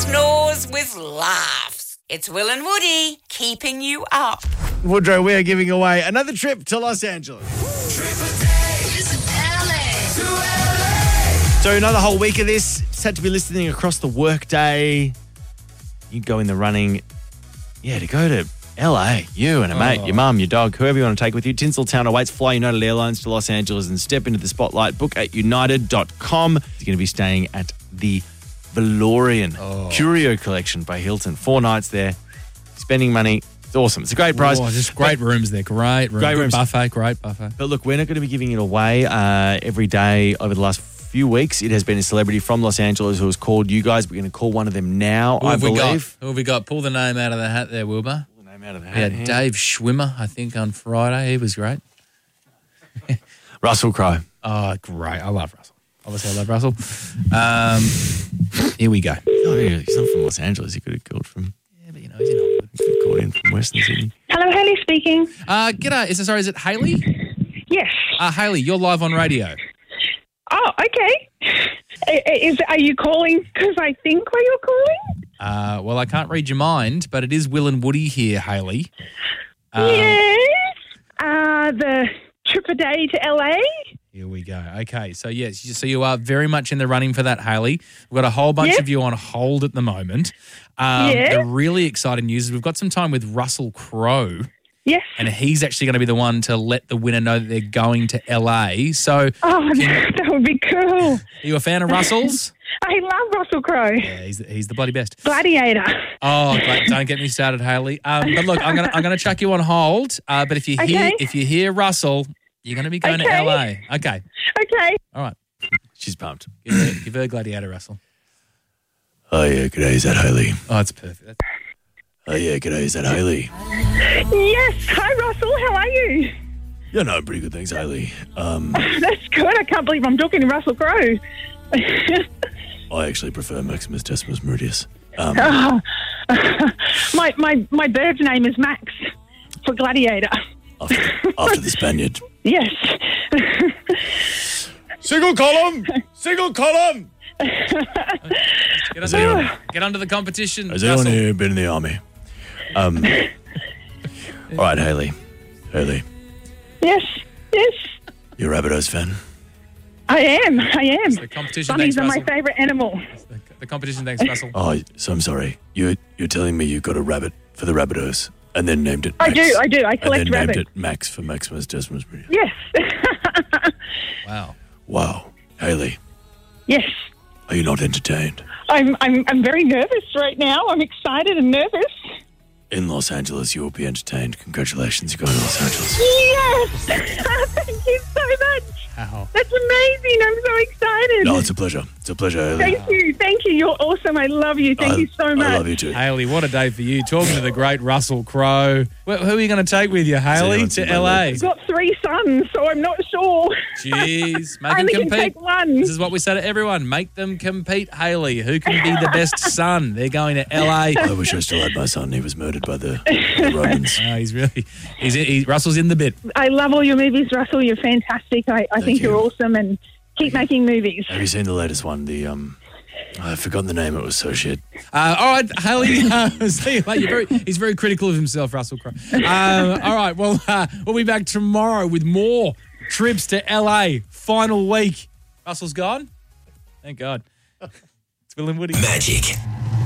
snores with laughs. It's Will and Woody keeping you up. Woodrow, we are giving away another trip to Los Angeles. So another whole week of this. It's had to be listening across the workday. You go in the running, to go to LA. You and a mate, your mum, your dog, whoever you want to take with you. Tinseltown awaits. Fly United Airlines to Los Angeles and step into the spotlight. Book at united.com. You're going to be staying at the Valorian Curio Collection by Hilton. 4 nights there. Spending money. It's awesome. It's a great price. Just great rooms there. Great rooms. Great buffet. Great buffet. But look, we're not going to be giving it away every day over the last few weeks. It has been a celebrity from Los Angeles who has called you guys. We're going to call one of them now, I believe. Who have we got? Pull the name out of the hat there, Wilbur. Pull the name out of the hat. Yeah, Dave Schwimmer, I think, on Friday. He was great. Russell Crowe. Oh, great. I love Russell. Obviously, I love Russell. Here we go. Oh, yeah, he's not from Los Angeles. He could have called from... Yeah, but he's in Hollywood. He could have called in from Western Sydney. Hello, Hayley speaking. G'day. Is it Hayley? Yes. Hayley, you're live on radio. Oh, okay. Are you calling because I think where you're calling? Well, I can't read your mind, but it is Will and Woody here, Hayley. Yes. The trip a day to LA? Here we go. Okay, so yes, so you are very much in the running for that, Hayley. We've got a whole bunch of you on hold at the moment. The really exciting news is we've got some time with Russell Crowe. Yes. And he's actually going to be the one to let the winner know that they're going to LA. So, that would be cool. Are you a fan of Russell's? I love Russell Crowe. Yeah, he's the bloody best. Gladiator. Oh, don't get me started, Hayley. But look, I'm gonna chuck you on hold. But if you hear Russell, you're going to be going to LA. Okay. Okay. All right. She's pumped. Give her Gladiator, Russell. Oh, yeah, g'day. Is that Hayley? Oh, it's perfect. Oh, yeah, g'day. Is that Hayley? Yes. Hi, Russell. How are you? Yeah, no, pretty good. Thanks, Hayley. That's good. I can't believe I'm talking to Russell Crowe. I actually prefer Maximus Decimus Meridius. My bird's name is Max for Gladiator. After the Spaniard. Yes. Single column! Single column! Get under the competition. Has anyone here been in the army? All right, Hayley. Hayley. Yes. You're a Rabbitohs fan? I am. The competition. Bunnies are my favourite animal. The competition. Thanks, Russell. Oh, so I'm sorry. You're telling me you got a rabbit for the Rabbitohs and then named it Max? I do. I collect and then rabbits. named it Max for Maximus Decimus Meridius. Yes. Wow. Hayley. Yes. Are you not entertained? I'm very nervous right now. I'm excited and nervous. In Los Angeles, you will be entertained. Congratulations, you're going to Los Angeles. Yes! Thank you so much. Wow. That's amazing. I'm so excited. No, it's a pleasure. It's a pleasure, Hayley. Thank you. You're awesome. I love you. Thank you so much. I love you too. Hayley, what a day for you. Talking to the great Russell Crowe. Who are you going to take with you, Hayley, to LA? I've got 3 sons, so I'm not sure. Jeez. Make I them only compete. can take one. This is what we say to everyone. Make them compete, Hayley. Who can be the best son? They're going to LA. I wish I still had my son. He was murdered by the Romans. Russell's in the bit. I love all your movies, Russell. You're fantastic. I think you're awesome, and keep making movies. Have you seen the latest one? I've forgotten the name. It was so shit. All right, Hayley. See you later. He's very critical of himself, Russell Crowe. All right, well, we'll be back tomorrow with more trips to LA. Final week. Russell's gone? Thank God. It's Will and Woody. Magic